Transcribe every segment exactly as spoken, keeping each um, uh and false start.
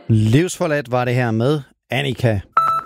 Livsforladt var det her med Annika.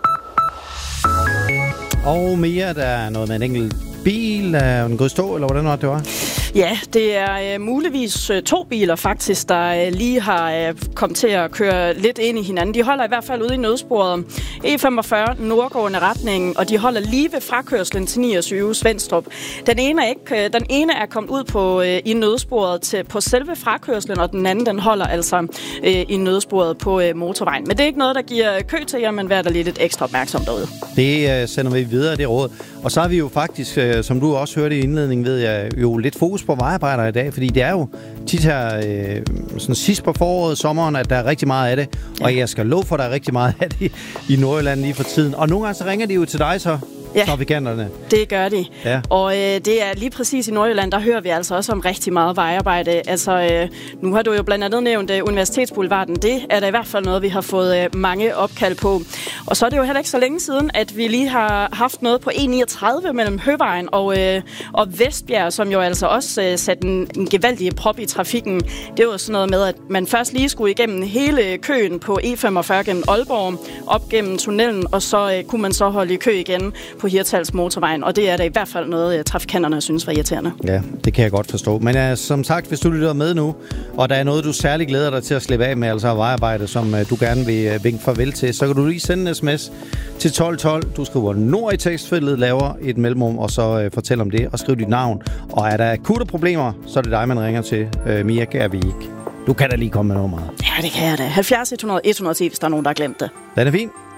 Og mere, der er noget med en enkelt bil. Er den gået i stå, eller hvordan var det, det var? Ja, det er øh, muligvis øh, to biler faktisk, der øh, lige har øh, kommet til at køre lidt ind i hinanden. De holder i hvert fald ude i nødsporet E femogfyrre nordgående retningen, og de holder lige ved frakørslen til niogtyve Svendstrup. Den ene er, ikke, øh, den ene er kommet ud på, øh, i nødsporet til, på selve frakørslen, og den anden den holder altså øh, i nødsporet på øh, motorvejen. Men det er ikke noget, der giver kø til jer, men vær der lidt et ekstra opmærksom derude. Det øh, sender vi videre, det råd. Og så har vi jo faktisk, øh, som du også hørte i indledningen, ved jeg, jo lidt fokus på vejarbejdere i dag, fordi det er jo tit her øh, sådan sidst på foråret, sommeren, at der er rigtig meget af det. Ja. Og jeg skal love for, at der er rigtig meget af det i Nordjylland lige for tiden. Og nogle gange så ringer de jo til dig så, ja, trafikanterne. Det gør de. Ja. Og øh, det er lige præcis i Nordjylland, der hører vi altså også om rigtig meget vejarbejde. Altså, øh, nu har du jo blandt andet nævnt øh, Universitetsboulevarden. Det er da i hvert fald noget, vi har fået øh, mange opkald på. Og så er det jo heller ikke så længe siden, at vi lige har haft noget på E niogtredive mellem Høvejen og, øh, og Vestbjerg, som jo altså også øh, satte en, en gevaldig prop i trafikken. Det var sådan noget med, at man først lige skulle igennem hele køen på E femogfyrre gennem Aalborg, op gennem tunnelen, og så øh, kunne man så holde i kø igen på Hirtshals motorvejen, og det er da i hvert fald noget, trafikanterne synes var irriterende. Ja, det kan jeg godt forstå. Men uh, som sagt, hvis du lytter med nu, og der er noget, du særlig glæder dig til at slippe af med, altså vejarbejde, som uh, du gerne vil uh, vinke farvel til, så kan du lige sende en sms til tolv tolv. Du skriver nord i tekstfeltet, laver et mellemrum, og så uh, fortæl om det, og skriv dit navn. Og er der akutte problemer, så er det dig, man ringer til. Uh, Mia Gervik. Du kan da lige komme med nummeret. Ja, det kan jeg da. halvfjerds et hundrede et hundrede ti, hvis der er nogen, der har glemt det. Den er fin.